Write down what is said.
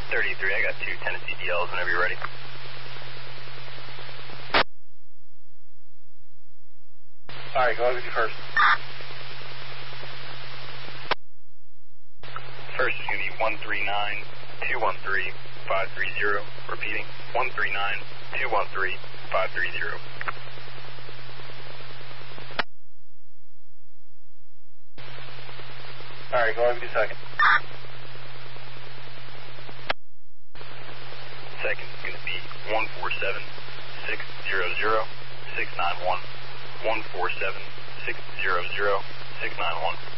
33, I got 2 Tennessee DLs whenever you're ready. Alright, go ahead with you first. First is going to be 139-213-530. Repeating, 139-213-530. Alright, go ahead with your second. Second is going to be 147-600-691. 147-600-691.